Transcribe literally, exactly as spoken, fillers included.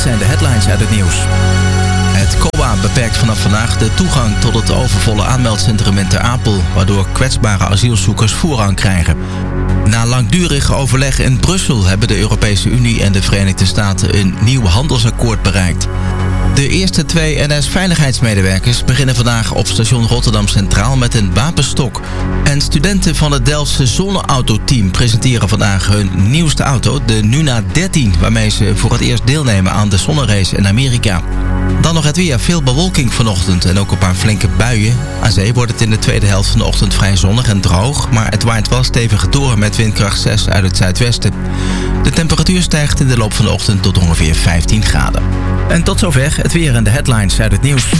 zijn de headlines uit het nieuws. Het C O A beperkt vanaf vandaag de toegang tot het overvolle aanmeldcentrum in Ter Apel, waardoor kwetsbare asielzoekers voorrang krijgen. Na langdurig overleg in Brussel hebben de Europese Unie en de Verenigde Staten een nieuw handelsakkoord bereikt. De eerste twee N S-veiligheidsmedewerkers beginnen vandaag op station Rotterdam Centraal met een wapenstok. En studenten van het Delftse zonneautoteam presenteren vandaag hun nieuwste auto, de Nuna dertien, waarmee ze voor het eerst deelnemen aan de zonnerace in Amerika. Dan nog het weer. Veel bewolking vanochtend en ook een paar flinke buien. Aan zee wordt het in de tweede helft van de ochtend vrij zonnig en droog, maar het waait wel stevig door met windkracht zes uit het zuidwesten. De temperatuur stijgt in de loop van de ochtend tot ongeveer vijftien graden. En tot zover het weer en de headlines uit het nieuws.